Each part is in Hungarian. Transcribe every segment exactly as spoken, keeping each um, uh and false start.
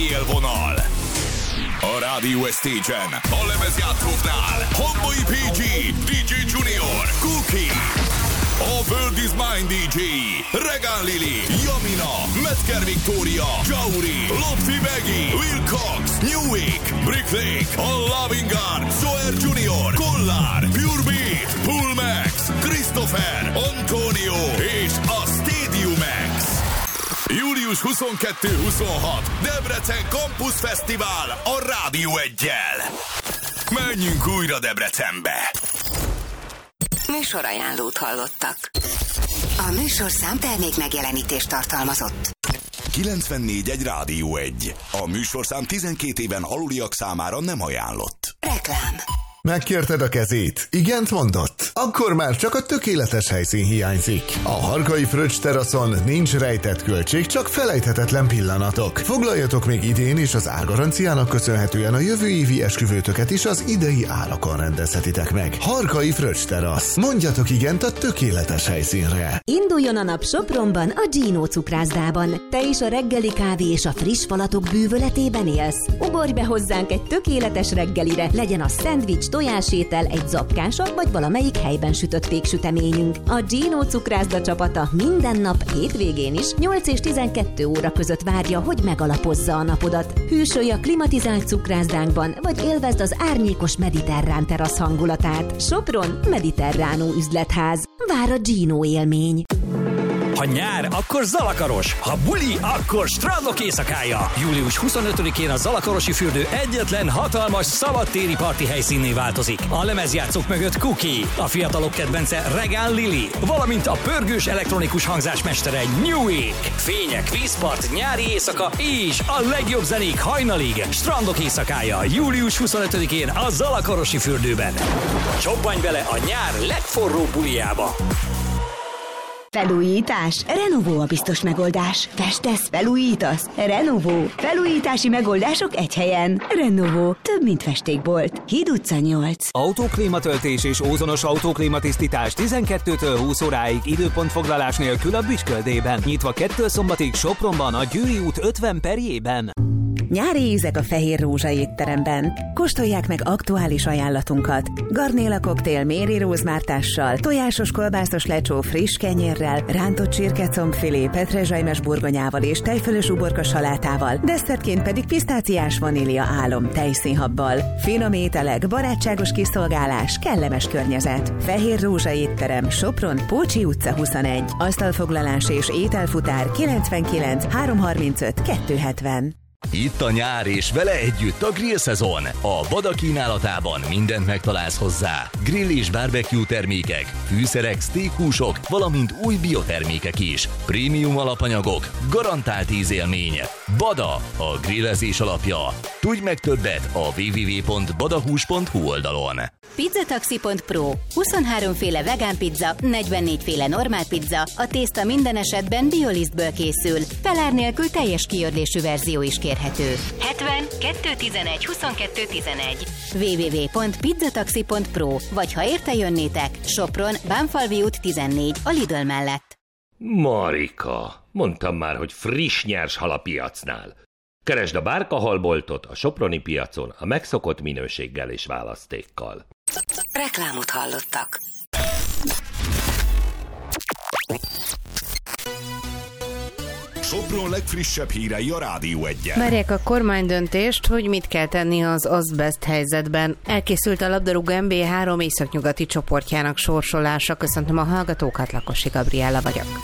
élvonal. A Rádió Stage-en, a lemezjátszóknál Homboy pé gé, dé dzsé Junior, Cookie, a World is Mine dé dzsé, Regan Lili, Yamina, Metker Victoria, Jauri, Lopfi Beggy, Will Cox, New Week, Brick Lake, a Loving God, Zoer Junior, Kollar, Pure Beat, Pull Max, Christopher, Antonio és a Stadium X. július huszonkettő-huszonhat Debrecen Campus Fesztivál a Rádió Egyel. Menjünk újra Debrecenbe! Műsorajánlót hallottak. A műsorszám termék megjelenítést tartalmazott. kilencvennégy egy Rádió Egy. A műsorszám tizenkét éven aluliak számára nem ajánlott. Reklám. Megkérted a kezét? Igent mondott? Akkor már csak a tökéletes helyszín hiányzik. A Harkai Fröccs teraszon nincs rejtett költség, csak felejthetetlen pillanatok. Foglaljatok még idén is az árgaranciának köszönhetően a jövő évi esküvőtöket is az idei árakon rendezhetitek meg. Harkai Fröccs terasz. Mondjatok igent a tökéletes helyszínre. Induljon a nap Sopronban, a Gino cukrászdában. Te is a reggeli kávé és a friss falatok bűvöletében élsz? Ugorj be hozzánk egy tökéletes reggelire, legyen a szendvics, tojásétel, egy zapkása, vagy valamelyik helyben sütött péksüteményünk. A Gino cukrászda csapata minden nap hétvégén is nyolc és tizenkettő óra között várja, hogy megalapozza a napodat. Hűsölj a klimatizált cukrászdánkban, vagy élvezd az árnyékos mediterrán terasz hangulatát. Sopron mediterránó üzletház. Vár a Gino élmény. Ha nyár, akkor Zalakaros. Ha buli, akkor strandok éjszakája. július huszonötödikén a Zalakarosi fürdő egyetlen hatalmas szabadtéri parti helyszínné változik. A lemezjátszók mögött Cookie, a fiatalok kedvence Regan Lili, valamint a pörgős elektronikus hangzásmestere New Week. Fények, vízpart, nyári éjszaka és a legjobb zenék hajnalig. Strandok éjszakája. július huszonötödikén a Zalakarosi fürdőben. Csobbanj bele a nyár legforróbb bulijába. Felújítás? Renovó a biztos megoldás. Festesz, felújítasz? Renovó. Felújítási megoldások egy helyen. Renovó. Több, mint festékbolt. Híd utca nyolc. Autóklímatöltés és ózonos autóklímatisztítás tizenkettőtől húsz óráig időpontfoglalás nélkül a Bücsköldében. Nyitva kettő szombatig Sopronban, a Győri út ötven perjében. Nyári ízek a Fehér Rózsa étteremben. Kóstolják meg aktuális ajánlatunkat. Garnéla koktél méri rózmártással, tojásos kolbászos lecsó friss kenyérrel, rántott csirkecombfilé petrezselymes burgonyával és tejfölös uborka salátával, desszertként pedig pisztáciás vanília álom tejszínhabbal. Finom ételek, barátságos kiszolgálás, kellemes környezet. Fehér Rózsa étterem, Sopron, Pócsi utca huszonegy. Asztalfoglalás és ételfutár kilencvenkilenc háromszázharmincöt kettőszázhetven. Itt a nyár és vele együtt a grill szezon. A Bada kínálatában mindent megtalálsz hozzá. Grill és barbecue termékek, fűszerek, steakhúsok, valamint új biotermékek is. Prémium alapanyagok, garantált ízélmény. Bada, a grillezés alapja. Tudj meg többet a double-u double-u double-u pont badahús pont hu oldalon. Pizzataxi pont pro. huszonhárom féle vegán pizza, negyvennégy féle normál pizza, a tészta minden esetben biolisztből készül. Felár nélkül teljes kiördésű verzió is kérhető. hetven kettő tizenegy huszonkettő tizenegy. double-u double-u double-u pont pizzataxi pont pro. Vagy ha érte jönnétek, Sopron, Bánfalvi út tizennégy, a Lidl mellett. Marika, mondtam már, hogy friss nyers hal a piacnál. Keresd a Bárkahalboltot a soproni piacon a megszokott minőséggel és választékkal. Reklámot hallottak. Sopron legfrissebb hírei a Rádió Egyen. Várják a kormány döntést, hogy mit kell tenni az azbest helyzetben. Elkészült a labdarúgó en bé á három északnyugati csoportjának sorsolása. Köszöntöm a hallgatókat, Lakosi Gabriella vagyok.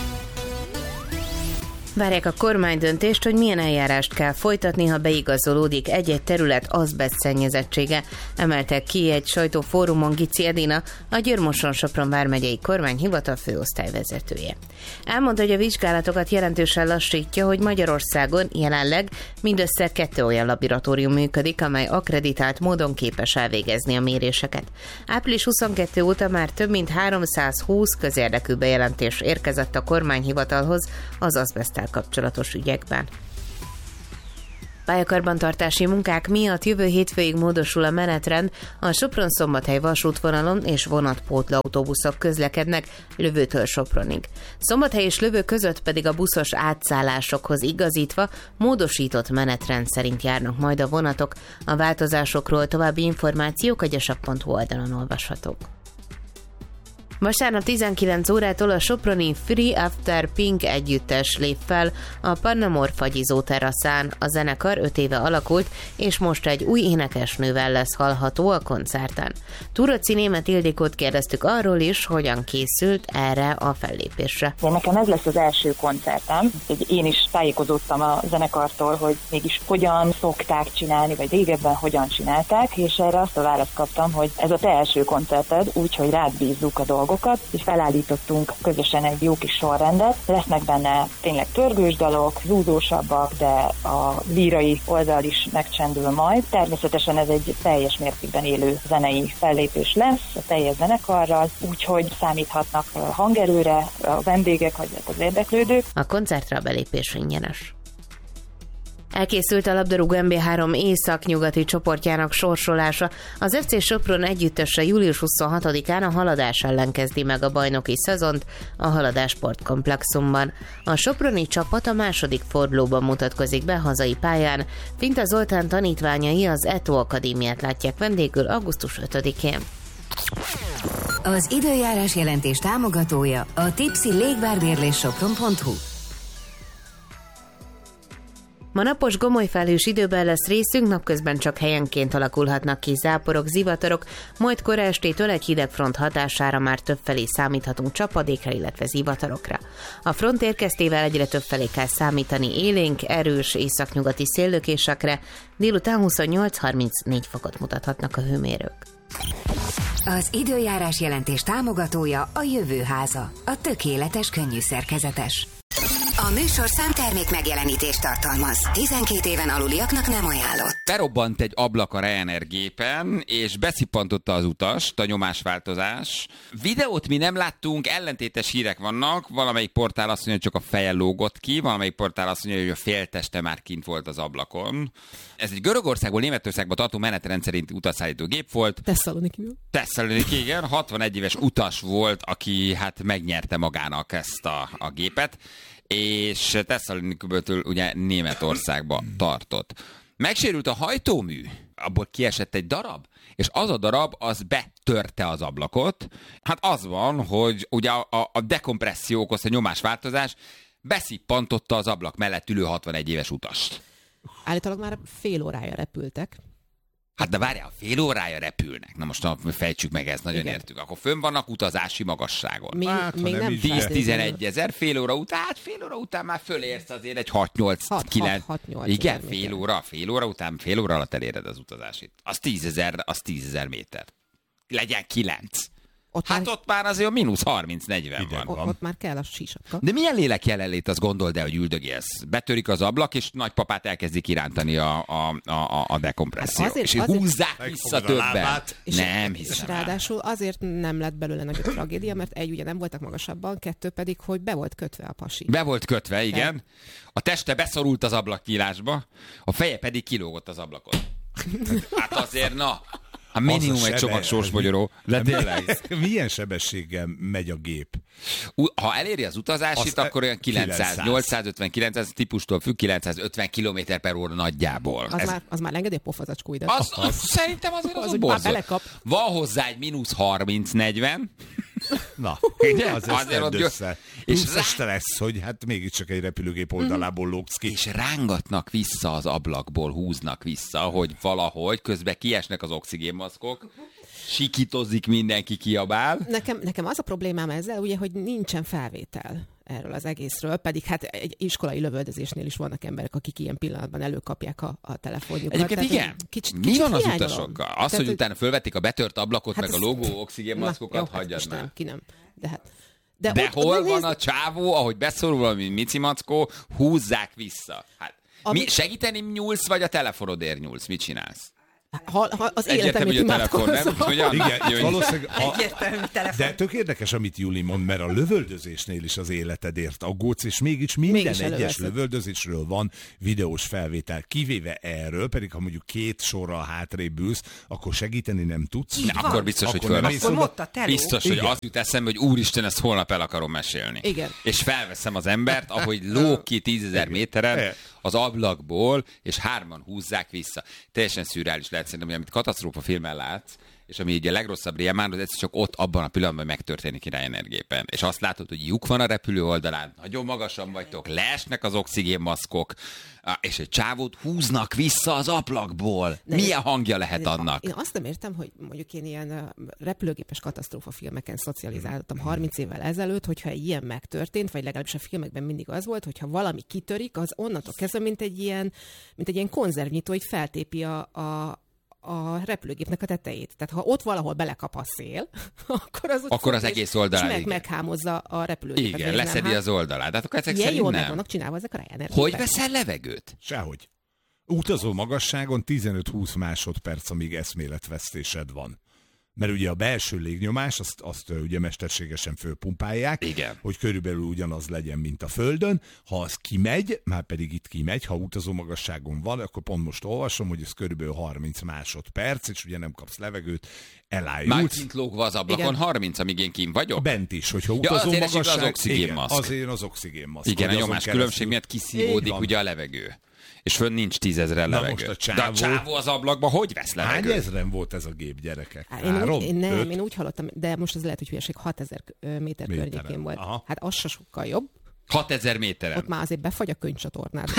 Várják a kormány döntést, hogy milyen eljárást kell folytatni, ha beigazolódik egy-egy terület azbest szennyezettsége. Emeltek ki egy sajtófórumon Gici Edina, a Győr-Moson-Sopron vármegyei kormányhivatal főosztályvezetője. Elmondta, hogy a vizsgálatokat jelentősen lassítja, hogy Magyarországon jelenleg mindössze kettő olyan laboratórium működik, amely akkreditált módon képes elvégezni a méréseket. április huszonkettő óta már több mint háromszázhúsz közérdekű bejelentés érkezett a kormányhivatalhoz az azbesttel kapcsolatos ügyekben. Pályakarbantartási munkák miatt jövő hétfőig módosul a menetrend, a Sopron-Szombathely vasútvonalon és vonatpótlautóbuszok közlekednek Lövőtől Sopronig. Szombathely és Lövő között pedig a buszos átszállásokhoz igazítva módosított menetrend szerint járnak majd a vonatok. A változásokról további információk a gyasap pont hu oldalon olvashatók. Vasárnap tizenkilenc órától a soproni Free After Pink együttes lép fel a Pannamor fagyizó teraszán. A zenekar öt éve alakult, és most egy új énekesnővel lesz hallható a koncerten. Túroczi Német Ildikót kérdeztük arról is, hogyan készült erre a fellépésre. De nekem ez lesz az első koncertem, én is tájékozódtam a zenekartól, hogy mégis hogyan szokták csinálni, vagy régebben hogyan csinálták, és erre azt a választ kaptam, hogy ez a te első koncerted, úgyhogy rád bízzuk a dolgot, és felállítottunk közösen egy jó kis sorrendet. Lesznek benne tényleg pörgős dalok, zúzósabbak, de a lírai oldal is megcsendül majd. Természetesen ez egy teljes mértékben élő zenei fellépés lesz a teljes zenekarral, úgyhogy számíthatnak hangerőre a vendégek, vagy az érdeklődők. A koncertre a belépés ingyenes. Elkészült a labdarúgó em bé három észak-nyugati csoportjának sorsolása. Az ef cé Sopron együttese július huszonhatodikán a Haladás ellen kezdi meg a bajnoki szezont a Haladás sportkomplexumban. A soproni csapat a második fordulóban mutatkozik be hazai pályán. Finta Zoltán tanítványai az é té o Akadémiát látják vendégül augusztus ötödikén. Az időjárás jelentés támogatója a Tipsy Légvárbérlés Sopron pont hu. Ma napos gomolyfelhős időben lesz részünk, napközben csak helyenként alakulhatnak ki záporok, zivatarok, majd kora estétől egy hidegfront hatására már többfelé számíthatunk csapadékra, illetve zivatarokra. A front érkeztével egyre többfelé kell számítani élénk, erős északnyugati széllökésekre, délután huszonnyolc-harmincnégy fokot mutathatnak a hőmérők. Az időjárás jelentés támogatója a Jövőháza, a tökéletes könnyű szerkezetes. A műsorszám termék megjelenítést tartalmaz. tizenkét éven aluliaknak nem ajánlott. Berobbant egy ablak a Ryanair gépen, és beszippantotta az utast, a nyomásváltozás. Videót mi nem láttunk, ellentétes hírek vannak. Valamelyik portál azt mondja, hogy csak a feje lógott ki, valamelyik portál azt mondja, hogy a félteste már kint volt az ablakon. Ez egy Görögországból Németországba tartó menetrend szerinti utasszállító gép volt. Tesszalonikiból. Tesszaloniki, igen. hatvanegy éves utas volt, aki hát megnyerte magának ezt a, a gépet, és Tesszalonikiből ugye Németországba tartott. Megsérült a hajtómű, abból kiesett egy darab, és az a darab, az betörte az ablakot. Hát az van, hogy ugye a, a, a dekompresszió okozta nyomásváltozás beszippantotta az ablak mellett ülő hatvanegy éves utast. Állítólag már fél órája repültek. Hát de várjál, fél órája repülnek. Na most na, fejtsük meg, ezt nagyon igen. Értük. Akkor fönn vannak utazási magasságon. Még, hát, még nem tíz-tizenegy ezer, fél óra után, hát fél óra után már fölérsz azért egy hat-nyolc-kilenc. Igen, fél óra, fél óra után, fél óra alatt eléred az utazásit. Az tízezer, az tízezer méter. Legyen kilenc. Ott hát már... ott már azért a mínusz harminc-negyven van. van. Ott már kell a sisakka. De milyen lélek jelenlét, azt gondold el, hogy üldögélsz. Betörik az ablak, és nagypapát elkezdik irántani a, a, a, a dekompresszió. Hát azért, és azért... húzzák vissza többet. Nem hiszem. És ráadásul azért nem lett belőle nagyobb tragédia, mert egy, ugye nem voltak magasabban, kettő pedig, hogy be volt kötve a pasi. Be volt kötve, igen. A teste beszorult az ablaknyílásba, a feje pedig kilógott az ablakon. Hát azért, na... A minimum egy sebe... csomag sorsmagyaró, de tényleg. Milyen sebességgel megy a gép? Ha eléri az utazásit, azt akkor olyan kilencszáz, nyolcszázötven-kilencszáz típustól függ, kilencszázötven kilométer per óra nagyjából. Az, Ez... már, az már engedi a pofazacskó ide. Az, az, szerintem azért az, az borzol. Van hozzá egy mínusz harminc-negyven. Na, ugye? Az azért össze. És rá... stressz, hogy hát mégiscsak egy repülőgép oldalából lógsz ki. És rángatnak vissza az ablakból, húznak vissza, hogy valahogy közben kiesnek az oxigénmaszkok, sikítozik, mindenki kiabál. Nekem, nekem az a problémám ezzel, ugye, hogy nincsen felvétel erről az egészről, pedig hát egy iskolai lövöldözésnél is vannak emberek, akik ilyen pillanatban előkapják a, a telefonjukat. Egyébként tehát, igen. Kicsit, Mi kicsit van az utasokkal? Az, tehát, hogy utána fölvetik a betört ablakot, hát meg ez... a lógó oxigénmaszkokat, hagyjad hát, már. Nem, ki nem. De hát... De, de ott, hol ott van néz... a csávó, ahogy beszorul valami micimackó, húzzák vissza. Hát, Ami... mi, segíteni nyúlsz, vagy a telefonodért nyúlsz? Mit csinálsz? Ha, ha az Egyértelmű, hogy a telefon, nem? Hogyan? Igen, valószínűleg. A... Egyértelmű telefon. De tök érdekes, amit Juli mond, mert a lövöldözésnél is az életedért aggódsz, és mégis minden mégis egyes előveszed. Lövöldözésről van videós felvétel, kivéve erről, pedig ha mondjuk két sorral hátrébb ülsz, akkor segíteni nem tudsz. Ne, akkor biztos, akkor hogy fölveszem. Biztos, hogy azt jut eszembe, hogy úristen, ezt holnap el akarom mesélni. Igen. És felveszem az embert, ahogy lóg ki tízezer méteren az ablakból, és hárman húzzák vissza. Teljesen szürreális lehet szerintem, amit katasztrófa filmen látsz, és ami így a legrosszabb rémán, az egyszer csak ott abban a pillanatban megtörténik Ryanair gépen. És azt látod, hogy lyuk van a repülő oldalán, nagyon magasan vagytok, leesnek az oxigénmaszkok, és egy csávót húznak vissza az ablakból. De milyen hangja lehet annak? Én azt nem értem, hogy mondjuk én ilyen repülőgépes katasztrófa filmeken szocializáltam harminc évvel ezelőtt, hogyha ilyen megtörtént, vagy legalábbis a filmekben mindig az volt, hogyha valami kitörik, az onnantól kezdve, mint egy ilyen, mint egy ilyen konzervnyitó, hogy feltépi a, a a repülőgépnek a tetejét. Tehát ha ott valahol belekap a szél, akkor az, akkor az egész oldalán. És meg, meghámozza a repülőgépet. Igen, leszedi az oldalát. Hát akkor ezek ilyen szerint jól nem. meg vannak csinálva ezek a Ryanair. Hogy veszel levegőt? Sehogy. Utazó magasságon tizenöt-húsz másodperc, amíg eszméletvesztésed van. Mert ugye a belső légnyomás, azt, azt ugye mesterségesen fölpumpálják, igen, hogy körülbelül ugyanaz legyen, mint a Földön. Ha az kimegy, már pedig itt kimegy, ha utazó magasságon van, akkor pont most olvasom, hogy ez körülbelül harminc másodperc, és ugye nem kapsz levegőt, elájulsz. Már kint lógva az ablakon, igen, harminc, amíg én kint vagyok? Bent is, hogyha utazó ja, magasság... az oxigénmaszk. Igen, azért az oxigénmaszk. Igen, a nyomás különbség miatt kiszívódik ugye a levegő. És fönn nincs tízezren levegő. A csávó... De a csávó az ablakban hogy vesz levegőt? Hány ezren volt ez a gép, gyerekek? Én Három? Úgy, én nem, öt? én úgy hallottam, de most ez lehet, hogy hülyeség, hatezer méter környékén volt. Aha. Hát az se sokkal jobb. hatezer méteren. Ott már azért befagy a könyvcsatornát.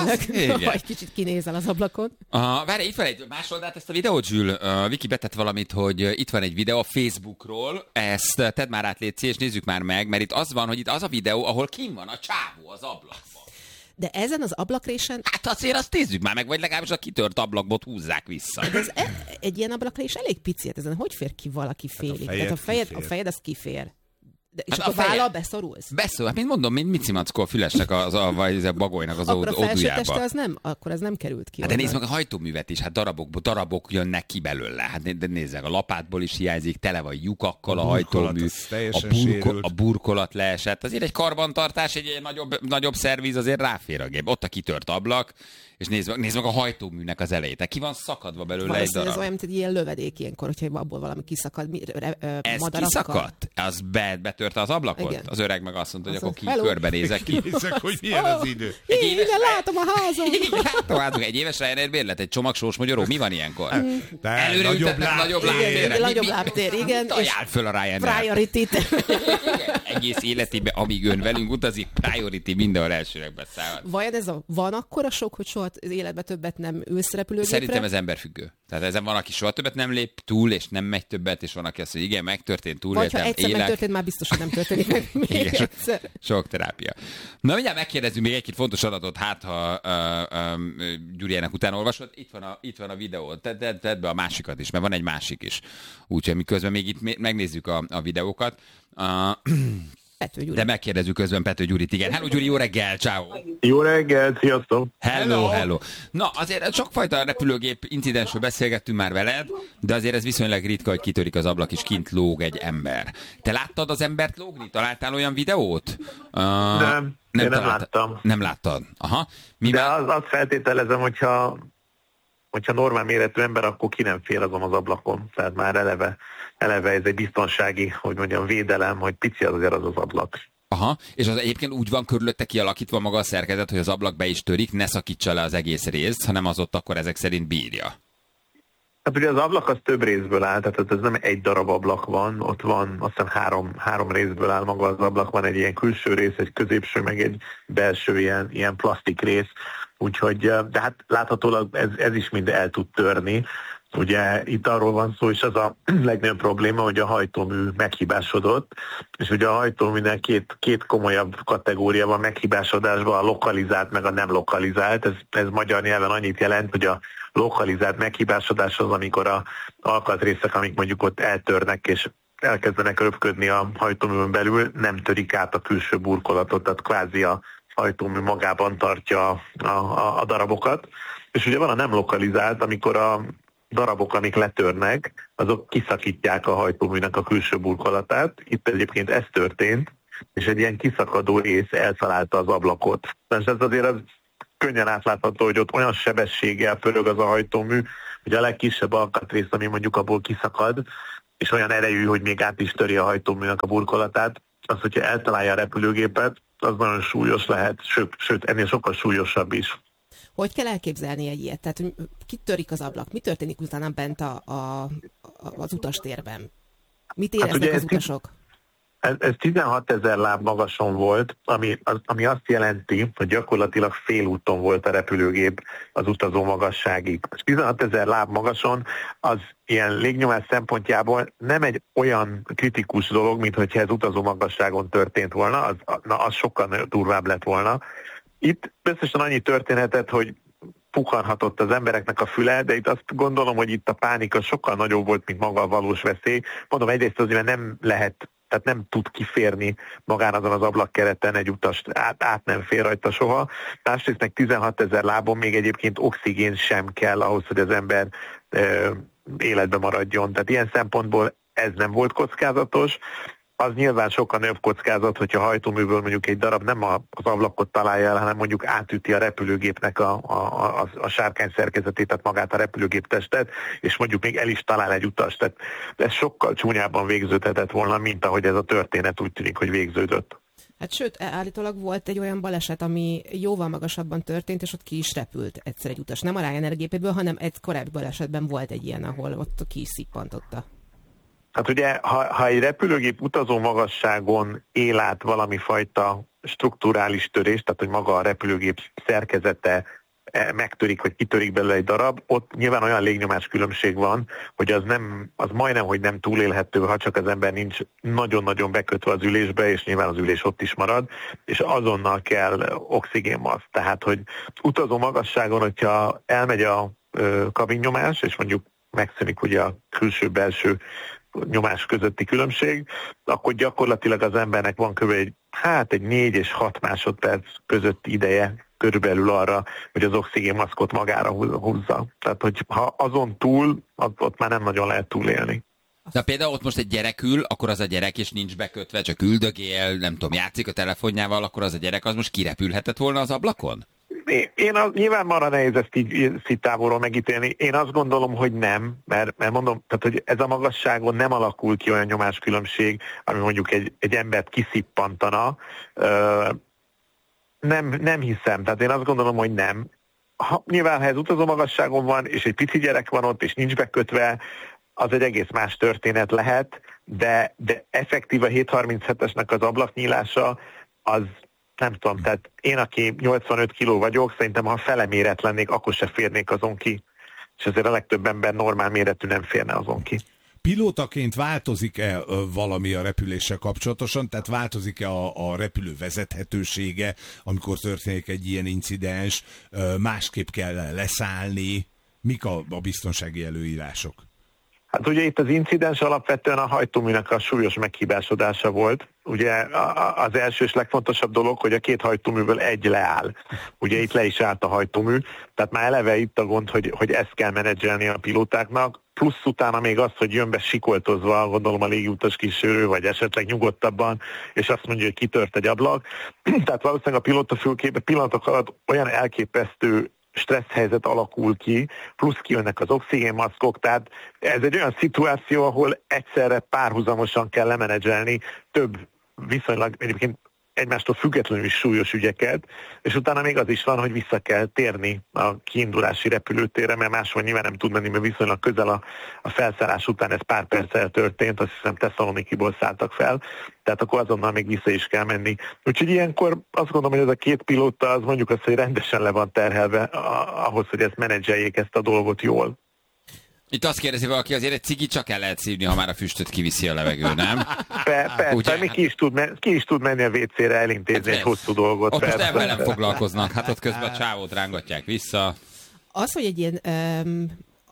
Ha egy kicsit kinézel az ablakon. Uh, várj, itt van egy másold át ezt a videót, Zsül. Uh, Viki betett valamit, hogy itt van egy videó a Facebookról. Ezt tedd már át, légy és nézzük már meg, mert itt az van, hogy itt az a videó, ahol kim van a csávó az ablakban. De ezen az ablakrésen... Hát azért azt nézzük már meg, vagy legalábbis a kitört ablakbot húzzák vissza. De ez e, egy ilyen ablakrés elég pici, hát ezen hogy fér ki valaki félig? Hát a, fejed, a, fejed, a fejed az kifér. De, és hát akkor vállal beszorulsz? Beszorul, hát mint mondom, mint Micimackó a fülesnek, az, a, vagy a bagolynak az ódujába. Akkor a felső teste az nem, akkor az nem került ki. Hát de nézd meg a hajtóművet is, hát darabok, darabok jönnek ki belőle. Hát de nézd meg, a lapátból is hiányzik, tele van lyukakkal a, a hajtómű, a, burko, a burkolat leesett. Azért egy karbantartás, egy, egy nagyobb, nagyobb szerviz azért ráfér a gép. Ott a kitört ablak, és nézd meg, nézd meg a hajtóműnek az elejét. Tehát ki van szakadva belőle egy darab. Ez olyan, mint egy ilyen lövedék ilyenkor, hogyha abból valami kiszakad. Mi, re, ö, ez kiszakadt? Az be, betörte az ablakot? Igen. Az öreg meg azt mondta, hogy az akkor ki körbenézek ki. Nézzek, hogy milyen az idő. Egy éves, igen, látom a házam. Látom, látom, egy éves Ryanair bérlet, egy csomag sós magyaró. Mi van ilyenkor? Előre nagyobb, láb, nagyobb lábtér. Nagyobb lábtér, igen. Ajánl föl a Ryanair. Priority-t. Egész életében, amíg ön velünk utazik, priority mindenhol elsőnek beszáll. Vajon ez a, van akkora sok, hogy soha az életben többet nem ülsz repülőgépre? Szerintem ez emberfüggő. Tehát ezen van, aki soha többet nem lép túl, és nem megy többet, és van, aki azt mondja, igen, megtörtént, túléltem, élek. Vagy ha egyszer élek. Megtörtént, már biztos, hogy nem történik meg még igen, egyszer. Sok terápia. Na, mindjárt megkérdezünk még egy-két fontos adatot, hát ha uh, um, Gyuriának utána olvasod. Itt van a, itt van a videó. Tedd, tedd, tedd be a másikat is, mert van egy másik is. Úgyhogy miközben még itt megnézzük a, a videókat. Uh, De megkérdezzük közben Pető Gyurit, igen. Hello Gyuri, jó reggel, ciao. Jó reggel, sziasztok. Hello, hello. Na, azért sokfajta repülőgép incidensről beszélgettünk már veled, de azért ez viszonylag ritka, hogy kitörik az ablak, és kint lóg egy ember. Te láttad az embert lógni? Találtál olyan videót? Uh, nem, nem, nem láttam. Nem láttad? Aha. Mi de már... az, azt feltételezem, hogyha, hogyha normál méretű ember, akkor ki nem fél azon az ablakon. Tehát már eleve eleve ez egy biztonsági, hogy mondjam, védelem, hogy pici az azért az az ablak. Aha, és az egyébként úgy van körülötte kialakítva maga a szerkezet, hogy az ablak be is törik, ne szakítsa le az egész részt, hanem az ott akkor ezek szerint bírja. Hát ugye az ablak az több részből áll, tehát ez nem egy darab ablak van, ott van azt hiszem három, három részből áll maga az ablak, van egy ilyen külső rész, egy középső, meg egy belső ilyen, ilyen plastik rész, úgyhogy, de hát láthatólag ez, ez is mind el tud törni. Ugye itt arról van szó, és az a legnagyobb probléma, hogy a hajtómű meghibásodott, és ugye a hajtóműnek két, két komolyabb kategória van meghibásodásban, a lokalizált meg a nem lokalizált. Ez, ez magyar nyelven annyit jelent, hogy a lokalizált meghibásodás az, amikor a alkatrészek, amik mondjuk ott eltörnek, és elkezdenek röpködni a hajtóművön belül, nem törik át a külső burkolatot, tehát kvázi a hajtómű magában tartja a, a, a darabokat. És ugye van a nem lokalizált, amikor a darabok, amik letörnek, azok kiszakítják a hajtóműnek a külső burkolatát. Itt egyébként ez történt, és egy ilyen kiszakadó rész eltalálta az ablakot. És ez azért az könnyen átlátható, hogy ott olyan sebességgel pörög az a hajtómű, hogy a legkisebb alkatrész, ami mondjuk abból kiszakad, és olyan erejű, hogy még át is töri a hajtóműnek a burkolatát, az, hogyha eltalálja a repülőgépet, az nagyon súlyos lehet, sőt, sőt ennél sokkal súlyosabb is. Hogy kell elképzelni egy ilyet? Tehát, hogy kitörik az ablak, mi történik utána bent a, a, az utastérben? Mit éreznek hát az utasok? Ez, ez tizenhatezer láb magason volt, ami, az, ami azt jelenti, hogy gyakorlatilag félúton volt a repülőgép az utazó magasságig. tizenhatezer láb magason az ilyen légnyomás szempontjából nem egy olyan kritikus dolog, mint hogyha ez utazó magasságon történt volna, az, na, az sokkal durvább lett volna. Itt összesen annyi történetet, hogy pukkanhatott az embereknek a füle, de itt azt gondolom, hogy itt a pánika sokkal nagyobb volt, mint maga a valós veszély. Mondom, egyrészt azért, mert nem lehet, tehát nem tud kiférni magán azon az ablakkereten egy utast, át, át nem fér rajta soha. Másrészt meg tizenhatezer lábon még egyébként oxigén sem kell ahhoz, hogy az ember ö, életbe maradjon. Tehát ilyen szempontból ez nem volt kockázatos. Az nyilván sokkal nagyobb kockázat, hogyha a hajtóműből mondjuk egy darab nem az ablakot találja el, hanem mondjuk átüti a repülőgépnek a, a, a, a sárkány szerkezetét, tehát magát a repülőgép testet, és mondjuk még el is talál egy utast. Tehát ez sokkal csúnyában végződhetett volna, mint ahogy ez a történet úgy tűnik, hogy végződött. Hát sőt, állítólag volt egy olyan baleset, ami jóval magasabban történt, és ott ki is repült egyszer egy utas. Nem a Ryanair gépéből, hanem egy korábbi balesetben volt egy ilyen, ahol ott ki is szippantotta. Hát ugye, ha, ha egy repülőgép utazó magasságon él át valami fajta strukturális törés, tehát hogy maga a repülőgép szerkezete megtörik, vagy kitörik belőle egy darab, ott nyilván olyan légnyomás különbség van, hogy az, nem, az majdnem, hogy nem túlélhető, ha csak az ember nincs nagyon-nagyon bekötve az ülésbe, és nyilván az ülés ott is marad, és azonnal kell oxigénmaszk. Tehát, hogy utazó magasságon, hogyha elmegy a ö, kabinnyomás, és mondjuk megszűnik ugye a külső-belső nyomás közötti különbség, akkor gyakorlatilag az embernek van kb. egy, hát egy négy és hat másodperc közötti ideje körülbelül arra, hogy az oxigénmaszkot magára húzza. Tehát, hogy ha azon túl, ott már nem nagyon lehet túlélni. De például ott most egy gyerek ül, akkor az a gyerek is nincs bekötve, csak üldögél, nem tudom, játszik a telefonjával, akkor az a gyerek az most kirepülhetett volna az ablakon? Én az, nyilván marra nehéz ezt így, így távolról megítélni. Én azt gondolom, hogy nem, mert, mert mondom, tehát, hogy ez a magasságon nem alakul ki olyan nyomáskülönbség, ami mondjuk egy, egy embert kiszippantana. Nem, nem hiszem, tehát én azt gondolom, hogy nem. Ha, nyilván, ha ez utazó magasságon van, és egy pici gyerek van ott, és nincs bekötve, az egy egész más történet lehet, de, de effektív a hétszázharminchetesnek az ablaknyílása, az nem tudom, tehát én, aki nyolcvanöt kiló vagyok, szerintem ha fele méret lennék, akkor se férnék azon ki. És azért a legtöbb ember normál méretű nem férne azon ki. Pilótaként változik-e valami a repüléssel kapcsolatosan? Tehát változik-e a, a repülő vezethetősége, amikor történik egy ilyen incidens? Másképp kell leszállni? Mik a, a biztonsági előírások? Hát ugye itt az incidens alapvetően a hajtóműnek a súlyos meghibásodása volt. Ugye az első és legfontosabb dolog, hogy a két hajtóműből egy leáll. Ugye itt le is állt a hajtómű, tehát már eleve itt a gond, hogy, hogy ezt kell menedzselni a pilótáknak, plusz utána még az, hogy jön be sikoltozva, gondolom a légiutas kísérő, vagy esetleg nyugodtabban, és azt mondja, hogy kitört egy ablak. Tehát valószínűleg a pilótafülkébe pillanatok alatt olyan elképesztő stressz helyzet alakul ki, plusz kijönnek az oxigénmaszkok, tehát ez egy olyan szituáció, ahol egyszerre párhuzamosan kell lemenedzselni több viszonylag egyébként egymástól függetlenül is súlyos ügyeket, és utána még az is van, hogy vissza kell térni a kiindulási repülőtérre, mert máshol nyilván nem tud menni, mert viszonylag közel a, a felszállás után ez pár perccel történt, azt hiszem Tesszalonikiból szálltak fel, tehát akkor azonnal még vissza is kell menni. Úgyhogy ilyenkor azt gondolom, hogy ez a két pilóta az mondjuk azt, hogy rendesen le van terhelve ahhoz, hogy ezt menedzseljék ezt a dolgot jól. Itt azt kérdezi valaki, azért egy cigit csak el lehet szívni, ha már a füstöt kiviszi a levegő, nem? Pe, persze, mi ki is, tud men- ki is tud menni a vécére elintézni hát egy hosszú dolgot. Ott persze. most ebben nem foglalkoznak, hát ott közben a csávót rángatják vissza. Az, hogy egy ilyen um,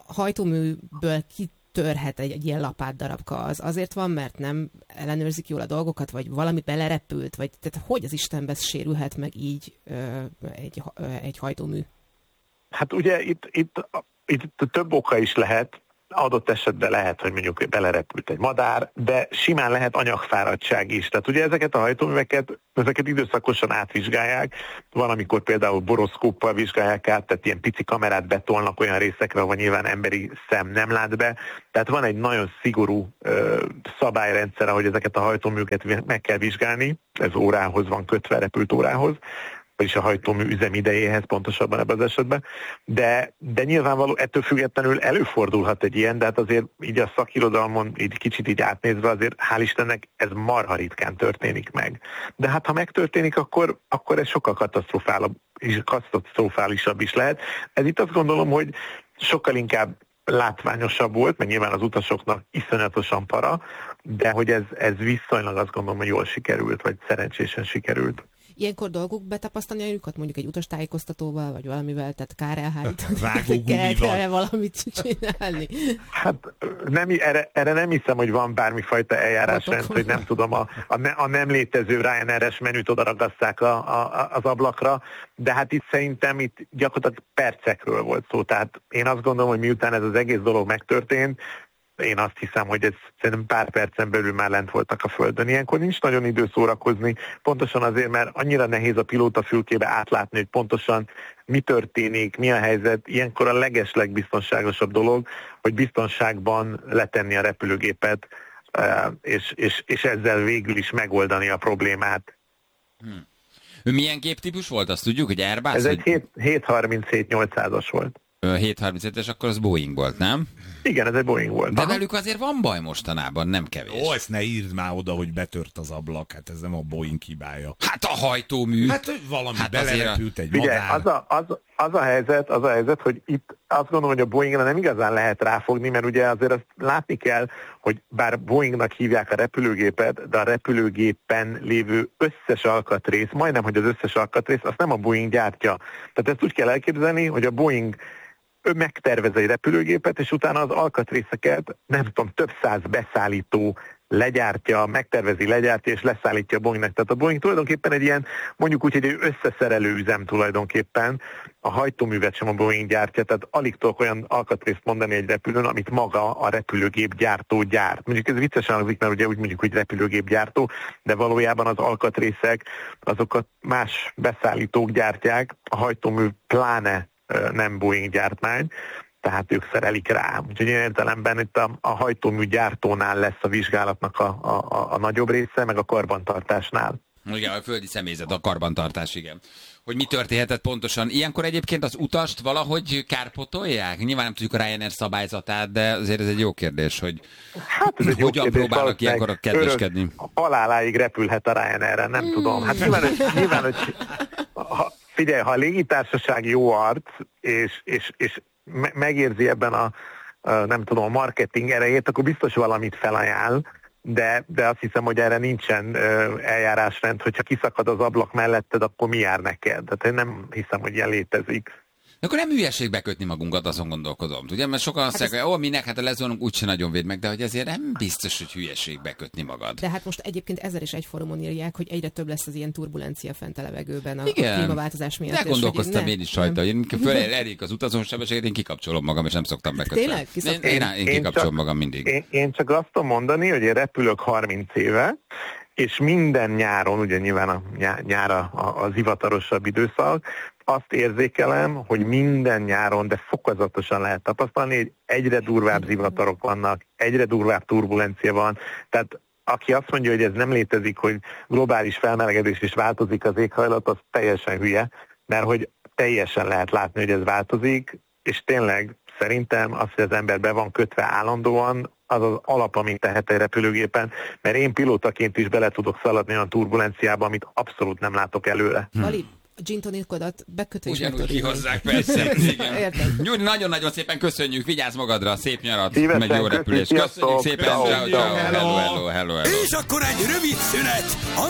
hajtóműből kitörhet egy, egy ilyen lapátdarabka, az azért van, mert nem ellenőrzik jól a dolgokat, vagy valami belerepült, vagy tehát hogy az Istenbe sérülhet meg így uh, egy, uh, egy hajtómű? Hát ugye itt, itt itt több oka is lehet, adott esetben lehet, hogy mondjuk belerepült egy madár, de simán lehet anyagfáradtság is. Tehát ugye ezeket a hajtóműveket, ezeket időszakosan átvizsgálják, van, amikor például boroszkóppal vizsgálják át, tehát ilyen pici kamerát betolnak olyan részekre, ahol nyilván emberi szem nem lát be. Tehát van egy nagyon szigorú ö, szabályrendszer, ahogy ezeket a hajtóműveket meg kell vizsgálni, ez órához van kötve, repült órához, vagyis a hajtómű üzemidejéhez pontosabban ebben az esetben, de, de nyilvánvaló ettől függetlenül előfordulhat egy ilyen, de hát azért így a szakirodalmon így kicsit így átnézve azért hál' Istennek ez marha ritkán történik meg. De hát ha megtörténik, akkor, akkor ez sokkal katasztrofálisabb, katasztrofálisabb is lehet. Ez itt azt gondolom, hogy sokkal inkább látványosabb volt, mert nyilván az utasoknak iszonyatosan para, de hogy ez, ez viszonylag azt gondolom, hogy jól sikerült, vagy szerencsésen sikerült. Ilyenkor dolguk betapasztani a lyukat, mondjuk egy utastájékoztatóval, vagy valamivel, tehát kár elhárítani, kell, kell valamit csinálni. Hát nem, erre, erre nem hiszem, hogy van bármifajta eljárásrend, hogy nem tudom, a, a, ne, a nem létező Ryanair-es menüt odaragaszták a, a, az ablakra, de hát itt szerintem itt gyakorlatilag percekről volt szó. Tehát én azt gondolom, hogy miután ez az egész dolog megtörtént, én azt hiszem, hogy ez szerintem pár percen belül már lent voltak a földön. Ilyenkor nincs nagyon idő szórakozni, pontosan azért, mert annyira nehéz a pilótafülkébe átlátni, hogy pontosan mi történik, mi a helyzet. Ilyenkor a legeslegbiztonságosabb dolog, hogy biztonságban letenni a repülőgépet, és, és, és ezzel végül is megoldani a problémát. Hmm. Ő milyen géptípus volt, azt tudjuk, hogy Airbus? Ez hogy... egy hét harminchét nyolcszázas volt. hét harminchétes, akkor az Boeing volt, nem? Igen, ez egy Boeing volt. De velük azért van baj mostanában, nem kevés. Ó, ezt ne írd már oda, hogy betört az ablak, hát ez nem a Boeing hibája. Hát a hajtómű. Hát valami hát belerepült egy Figyelj, madár. Az a, az, az, a helyzet, az a helyzet, hogy itt azt gondolom, hogy a Boeingra nem igazán lehet ráfogni, mert ugye azért azt látni kell, hogy bár Boeingnak hívják a repülőgépet, de a repülőgépen lévő összes alkatrész, majdnem, hogy az összes alkatrész, azt nem a Boeing gyártja. Tehát ezt úgy kell elképzelni, hogy a Boeing ő megtervez egy repülőgépet, és utána az alkatrészeket, nem tudom, több száz beszállító legyártja, megtervezi, legyártja, és leszállítja a Boeingnek. Tehát a Boeing tulajdonképpen egy ilyen, mondjuk úgy, hogy egy összeszerelő üzem tulajdonképpen, a hajtóművet sem a Boeing gyártja, tehát alig tudok olyan alkatrészt mondani egy repülőn, amit maga a repülőgép gyártó gyárt. Mondjuk ez viccesen hangzik, mert ugye úgy mondjuk, hogy repülőgép gyártó, de valójában az alkatrészek, azokat más beszállítók gyártják, a hajtómű pláne nem Boeing gyártmány, tehát ők szerelik rá. Úgyhogy ilyen értelemben itt a, a hajtómű gyártónál lesz a vizsgálatnak a, a, a nagyobb része, meg a karbantartásnál. Igen, a földi személyzet, a karbantartás, igen. Hogy mi történhetett pontosan. Ilyenkor egyébként az utast valahogy kárpotolják? Nyilván nem tudjuk a Ryanair szabályzatát, de azért ez egy jó kérdés, hogy hát ez egy hogyan kérdés, próbálnak ilyenkor kedveskedni. Haláláig repülhet a Ryanair-en, nem hmm. tudom. Hát nyilván, hogy, nyilván, hogy ha, figyelj, ha a légitársaság jó arc, és, és, és me- megérzi ebben a, a, nem tudom, a marketing erejét, akkor biztos valamit felajánl, de, de azt hiszem, hogy erre nincsen uh, eljárásrend, hogyha kiszakad az ablak melletted, akkor mi jár neked? Tehát én nem hiszem, hogy ilyen létezik. De akkor nem hülyeség bekötni magunkat, azon gondolkodom. Ugye, mert sokan azt mondják, hogy ó, minek, hát a lezónunk úgyse nagyon véd meg, de hogy ezért nem biztos, hogy hülyeség bekötni magad. De hát most egyébként ezer és egy fórumon írják, hogy egyre több lesz az ilyen turbulencia fent a levegőben a, igen, a klímaváltozás miatt. De gondolkoztam én is rajta, hogy én föl elég az utazósebességet, én kikapcsolom magam, és nem szoktam bekötni. Tényleg? Én, én, én, én kikapcsolom magam mindig. Én, én csak azt tudom mondani, hogy én repülök harminc éve, és minden nyáron, ugye nyilván a nyára az hivatalosabb időszak, azt érzékelem, hogy minden nyáron, de fokozatosan lehet tapasztalni, hogy egyre durvább zivatarok vannak, egyre durvább turbulencia van, tehát aki azt mondja, hogy ez nem létezik, hogy globális felmelegedés is változik az éghajlat, az teljesen hülye, mert hogy teljesen lehet látni, hogy ez változik, és tényleg szerintem az, hogy az ember be van kötve állandóan, az az alap, amit tehet egy repülőgépen, mert én pilótaként is bele tudok szaladni olyan turbulenciába, amit abszolút nem látok előre. Hmm. Ali, a gin tonickodat bekötve is ugyanúgy kihozzák, persze. Gyuri, nagyon-nagyon szépen köszönjük, vigyázz magadra, szép nyarat, szívesen, meg jó repülést. Köszönjük szépen, ciao, ciao, ciao, hello, hello, hello, hello. És akkor egy rövid szünet a